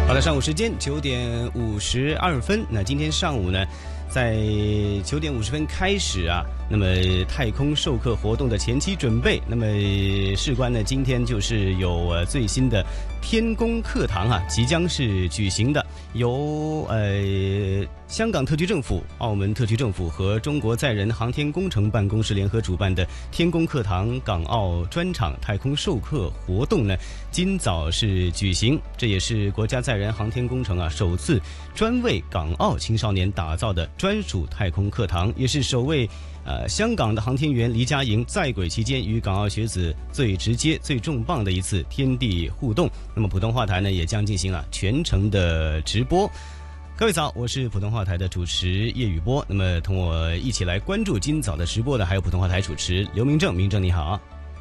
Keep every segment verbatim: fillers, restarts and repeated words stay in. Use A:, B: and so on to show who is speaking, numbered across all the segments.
A: 好的，上午时间九点五十二分。那今天上午呢，在九点五十分开始啊，那么太空授课活动的前期准备，那么事关呢，今天就是有呃最新的天宫课堂啊，即将是举行的，由呃香港特区政府、澳门特区政府和中国载人航天工程办公室联合主办的天宫课堂港澳专场太空授课活动呢，今早是举行。这也是国家载人航天工程啊首次专为港澳青少年打造的专属太空课堂，也是首位呃，香港的航天员黎佳莹在轨期间与港澳学子最直接、最重磅的一次天地互动。那么普通话台呢，也将进行啊全程的直播。各位早，我是普通话台的主持叶宇波。那么同我一起来关注今早的直播的，还有普通话台主持刘明正。明正你好。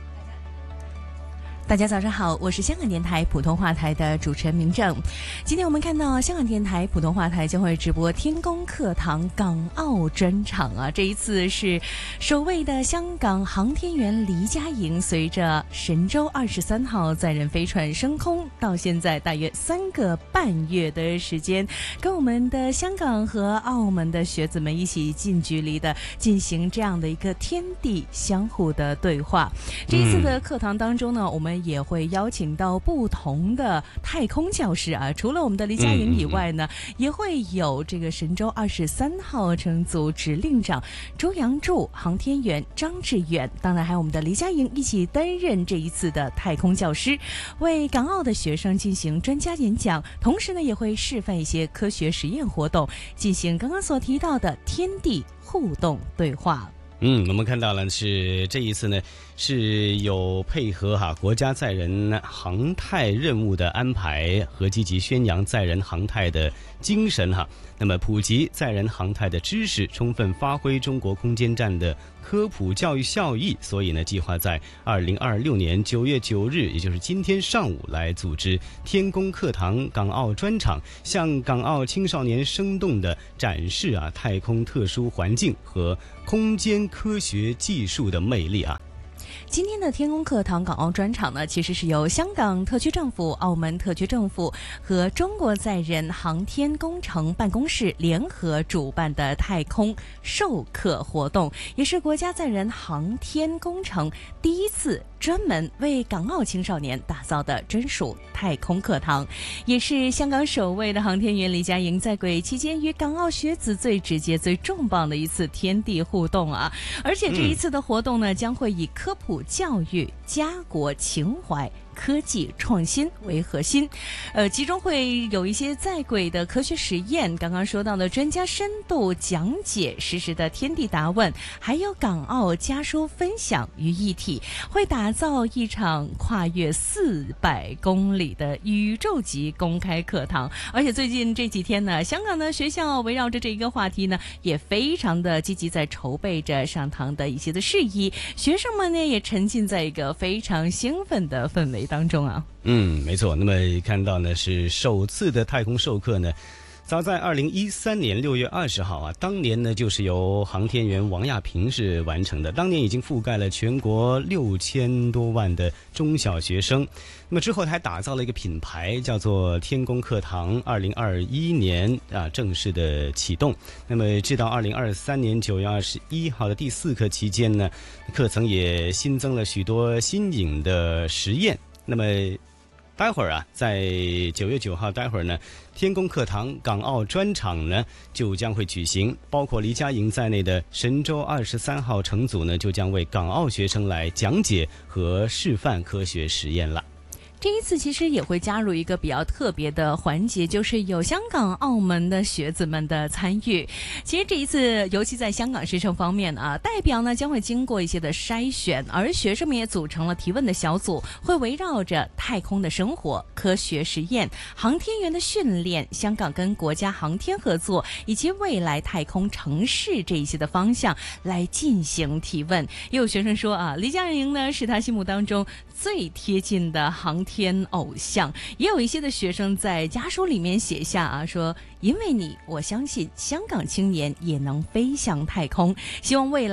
B: 大家早上好，我是香港电台普通话台的主持人明正。今天我们看到香港电台普通话台将会直播天宫课堂港澳专场啊，这一次是首位的香港航天员黎佳莹随着神舟二十三号载人飞船升空，到现在大约三个半月的时间，跟我们的香港和澳门的学子们一起近距离的进行这样的一个天地相互的对话。这一次的课堂当中呢，我们也会邀请到不同的太空教师啊，除了我们的黎佳莹以外呢，嗯、也会有这个神舟二十三号乘组指令长周阳柱、航天员张志远，当然还有我们的黎佳莹一起担任这一次的太空教师，为港澳的学生进行专家演讲，同时呢也会示范一些科学实验活动，进行刚刚所提到的天地互动对话。
A: 嗯，我们看到了是这一次呢是有配合哈国家载人航太任务的安排和积极宣扬载人航太的精神哈，那么普及载人航太的知识，充分发挥中国空间站的科普教育效益，所以呢计划在二零二六年九月九日，也就是今天上午来组织天宫课堂港澳专场，向港澳青少年生动的展示啊太空特殊环境和空间科学技术的魅力啊。
B: 今天的天宫课堂港澳专场呢，其实是由香港特区政府、澳门特区政府和中国载人航天工程办公室联合主办的太空授课活动，也是国家载人航天工程第一次专门为港澳青少年打造的专属太空课堂，也是香港首位的航天员黎佳莹在轨期间与港澳学子最直接、最重磅的一次天地互动啊！而且这一次的活动呢，将会以科普教育、家国情怀、科技创新为核心，呃，其中会有一些在轨的科学实验，刚刚说到的专家深度讲解、实时的天地答问，还有港澳家书分享于一体，会打造一场跨越四百公里的宇宙级公开课堂。而且最近这几天呢，香港的学校围绕着这一个话题呢，也非常的积极在筹备着上堂的一些的事宜，学生们呢也沉浸在一个非常兴奋的氛围当中啊。
A: 嗯，没错。那么看到呢是首次的太空授课呢，早在二零一三年六月二十号啊，当年呢就是由航天员王亚平是完成的，当年已经覆盖了全国六千多万的中小学生。那么之后还打造了一个品牌，叫做天宫课堂，二零二一年啊正式的启动。那么直到二零二三年九月二十一号的第四课期间呢，课程也新增了许多新颖的实验。那么待会儿啊，在九月九号，待会儿呢，天宫课堂港澳专场呢就将会举行，包括黎佳莹在内的神舟二十三号乘组呢，就将为港澳学生来讲解和示范科学实验了。
B: 这一次其实也会加入一个比较特别的环节，就是有香港、澳门的学子们的参与。其实这一次，尤其在香港师生方面啊，代表呢将会经过一些的筛选，而学生们也组成了提问的小组，会围绕着太空的生活、科学实验、航天员的训练、香港跟国家航天合作以及未来太空城市这一些的方向来进行提问。也有学生说啊，黎佳莹呢是他心目当中最贴近的航天天偶像。也有一些的学生在家书里面写下啊，说因为你，我相信香港青年也能飞向太空，希望未来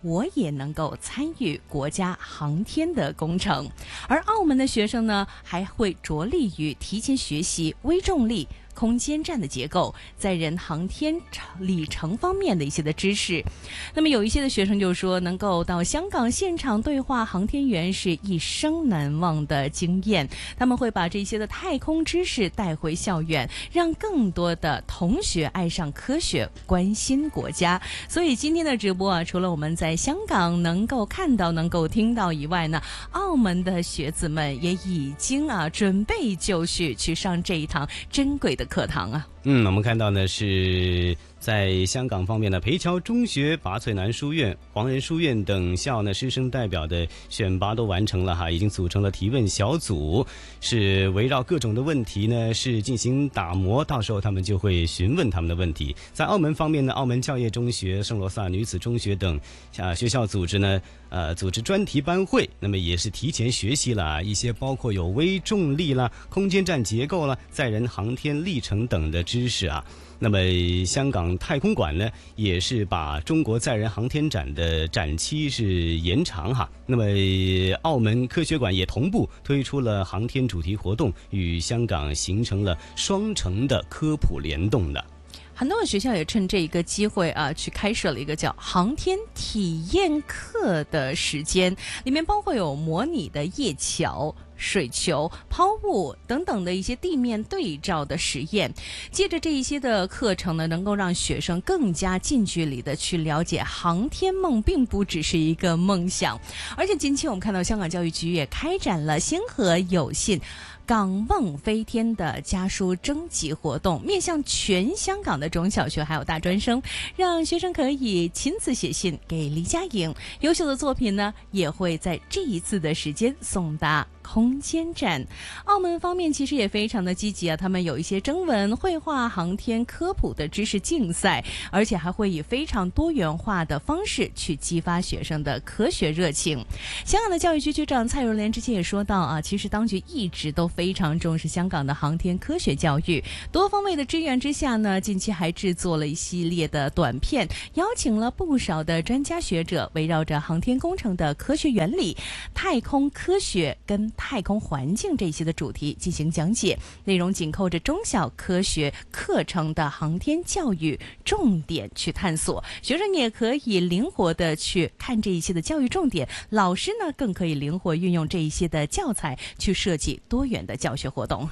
B: 我也能够参与国家航天的工程。而澳门的学生呢，还会着力于提前学习微重力、空间站的结构，载人航天里程方面的一些的知识。那么有一些的学生就说，能够到香港现场对话航天员是一生难忘的经验。他们会把这些的太空知识带回校园，让更多的同学爱上科学，关心国家。所以今天的直播啊，除了我们在香港能够看到、能够听到以外呢，澳门的学子们也已经啊准备就绪，去上这一堂珍贵的课堂啊。
A: 嗯，我们看到呢是在香港方面呢，培侨中学、拔萃男书院、黄仁书院等校呢师生代表的选拔都完成了哈，已经组成了提问小组，是围绕各种的问题呢是进行打磨，到时候他们就会询问他们的问题。在澳门方面呢，澳门教业中学、圣罗萨女子中学等啊学校组织呢呃组织专题班会，那么也是提前学习了一些包括有微重力啦、空间站结构啦、载人航天历程等的知识啊。那么香港太空馆呢，也是把中国载人航天展的展期是延长哈。那么澳门科学馆也同步推出了航天主题活动，与香港形成了双城的科普联动的。
B: 很多的学校也趁这一个机会啊，去开设了一个叫航天体验课的时间，里面包括有模拟的夜桥、水球、抛物等等的一些地面对照的实验。借着这一些的课程呢，能够让学生更加近距离的去了解航天梦并不只是一个梦想。而且近期我们看到香港教育局也开展了星河有信港梦飞天的家书征集活动，面向全香港的中小学还有大专生，让学生可以亲自写信给黎佳颖。优秀的作品呢，也会在这一次的时间送达空间站。澳门方面其实也非常的积极啊，他们有一些征文、绘画、航天科普的知识竞赛，而且还会以非常多元化的方式去激发学生的科学热情。香港的教育局局长蔡若莲之前也说到啊，其实当局一直都非常重视香港的航天科学教育，多方位的支援之下呢，近期还制作了一系列的短片，邀请了不少的专家学者，围绕着航天工程的科学原理、太空科学跟太空环境这些的主题进行讲解，内容紧扣着中小科学课程的航天教育重点去探索，学生也可以灵活的去看这一些的教育重点，老师呢更可以灵活运用这一些的教材去设计多元的教学活动。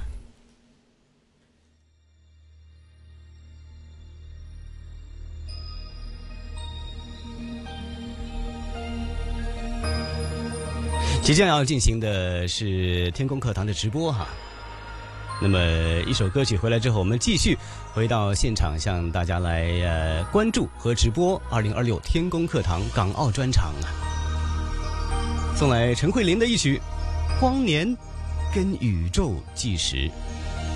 A: 即将要进行的是天宫课堂的直播哈。那么一首歌曲回来之后，我们继续回到现场，向大家来呃关注和直播二零二六天宫课堂港澳专场啊。送来陈慧琳的一曲《光年跟宇宙计时》。